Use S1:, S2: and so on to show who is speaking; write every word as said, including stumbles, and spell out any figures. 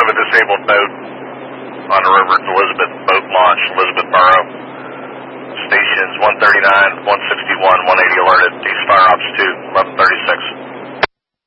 S1: a disabled boat on the river. It's Elizabeth boat launch, Elizabeth Borough. Stations one thirty-nine, one sixty-one, one